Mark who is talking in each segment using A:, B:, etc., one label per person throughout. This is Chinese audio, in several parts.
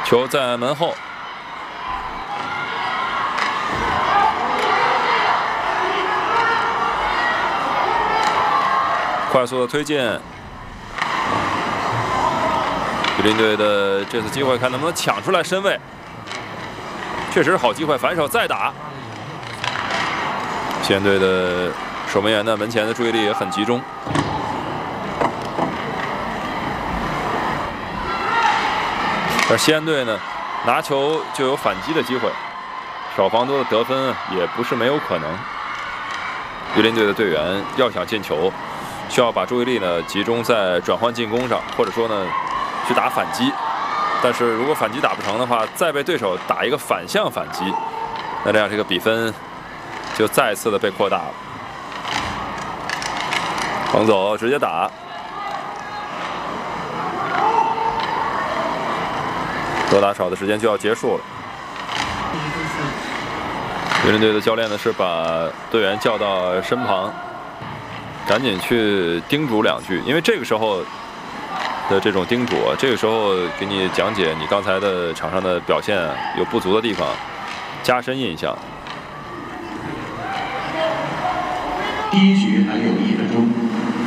A: 球在门后。 快速的推进，吉林队的这次机会看能不能抢出来身位，确实是好机会，反手再打。西安队的守门员呢，门前的注意力也很集中。而西安队呢，拿球就有反击的机会，少防多的得分也不是没有可能。吉林队的队员要想进球。 需要把注意力呢集中在转换进攻上，或者说呢去打反击。但是如果反击打不成的话，再被对手打一个反向反击，那这样这个比分就再次的被扩大了。横走直接打，多打少的时间就要结束了。吉林队的教练呢是把队员叫到身旁。 赶紧去叮嘱2句，因为这个时候的这种叮嘱啊，这个时候给你讲解你刚才的场上的表现有不足的地方，加深印象。
B: 第1局还有1分钟。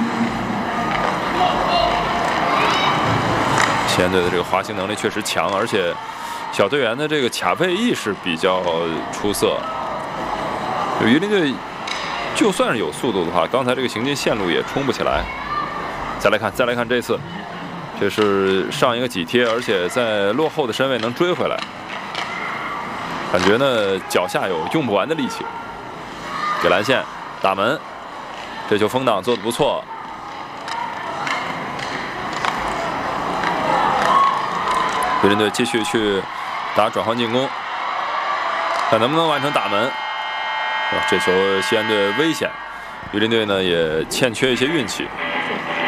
A: 西安队的这个滑行能力确实强，而且小队员的这个卡位意识比较出色。榆林队。 就算是有速度的话，刚才这个行进线路也冲不起来。再来看这次，这是上一个挤贴，而且在落后的身位能追回来，感觉呢脚下有用不完的力气。给蓝线打门，这球封挡做得不错。榆林队继续去打转换进攻，看能不能完成打门。 这球西安队危险，榆林队呢也欠缺一些运气。